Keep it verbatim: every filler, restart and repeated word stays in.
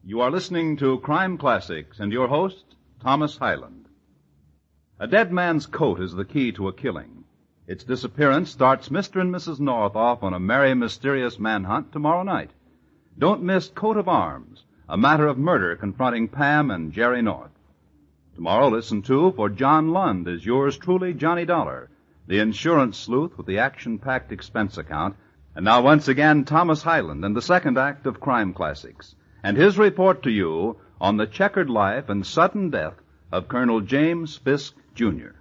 You are listening to Crime Classics and your host, Thomas Hyland. A dead man's coat is the key to a killing. Its disappearance starts Mister and Missus North off on a merry, mysterious manhunt tomorrow night. Don't miss Coat of Arms, a matter of murder confronting Pam and Jerry North. Tomorrow listen to For John Lund is yours truly, Johnny Dollar, the insurance sleuth with the action-packed expense account. And now once again, Thomas Hyland and the second act of Crime Classics, and his report to you on the checkered life and sudden death of Colonel James Fisk, Junior